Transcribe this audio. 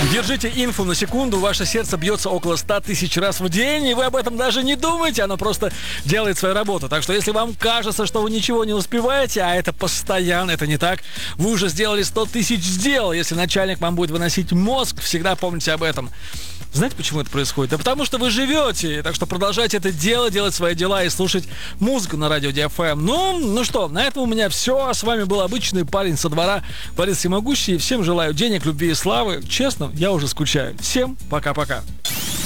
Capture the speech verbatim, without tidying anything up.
Держите инфу на секунду, ваше сердце бьется около ста тысяч раз в день, и вы об этом даже не думаете, оно просто делает свою работу. Так что если вам кажется, что вы ничего не успеваете, а это постоянно, это не так, вы уже сделали сто тысяч дел. Если начальник вам будет выносить мозг, всегда помните об этом. Знаете, почему это происходит? Да потому что вы живете, так что продолжайте это делать, делать свои дела и слушать музыку на радио ди эф эм. Ну, ну что, на этом у меня все. С вами был обычный парень со двора, Борис Всемогущий. Всем желаю денег, любви и славы. Честно, я уже скучаю. Всем пока-пока.